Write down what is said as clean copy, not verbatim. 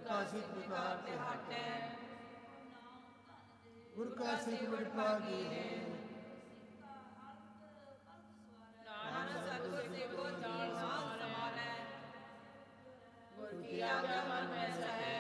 ਕਾ ਸਿੱਖ ਵਿਕਾਰ ਤੇ ਹਟੈ। ਗੁਰ ਕਾ ਸਿੱਖ ਬੜ ਭਾਗੀ ਹੈ। ਨਾਨਕ ਸਤਿਗੁਰ ਸੇਵੋ ਜਾਣ ਸਾਧ ਸਮਾਲੈ। ਗੁਰ ਕੀ ਆਗਿਆ ਮਨ ਮੈਂ ਸਹੈ।